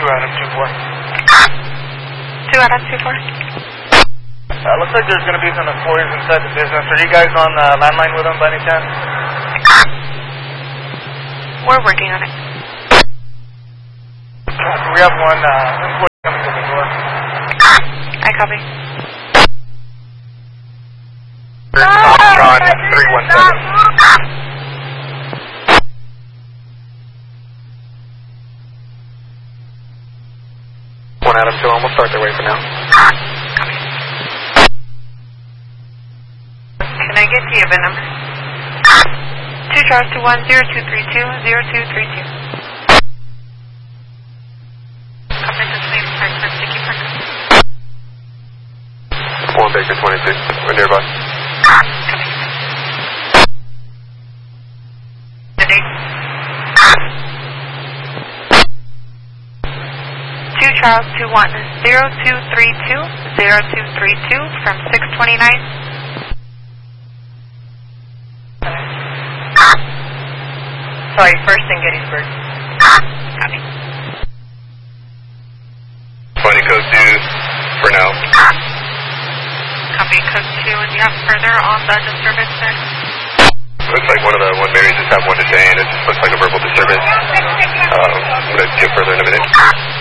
Adam 2-4. 2 Adam 2-4. Looks like there's going to be some employees inside the business. Are you guys on the landline with them by any chance? We're working on it. We have one employee coming to the door. I copy. John 317. Adam 2, we'll start their way for now. Can I get to your VIN number? 2 Charles 210 232 0232. Copy this lady park for Sticky Park. 1 Baker 22, we're nearby. Copy. The date? 2 Charles 210 0232 0232 from 629. Sorry, first in Gettysburg. Copy. Funny code 2 for now. Copy code 2, and you have further on the disturbance there? Looks like one Marys just have one today, and it just looks like a verbal disturbance. I'm going to get further in a minute.